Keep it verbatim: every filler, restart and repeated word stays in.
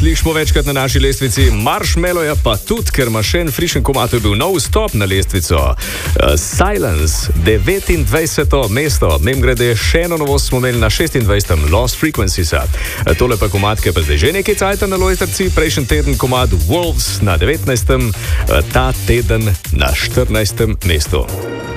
slišimo večkrat na naši lestvici, Marshmallow je pa tudi, ker ima še en frišen komad, to je bil nov stop na lestvico. Uh, Silence, devetindvajseto mesto, mnem grede še eno novost smo imeli na šestindvajsetem Lost Frequencies. Uh, tole pa komad, ki je pa zdaj že nekaj cajta na lojtrci, prejšnji teden komad Wolves na devetnajstem, uh, ta teden na štirinajstem mestu.